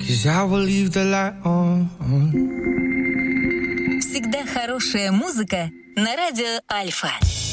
'cause I will leave the light on. Всегда хорошая музыка на радио Альфа.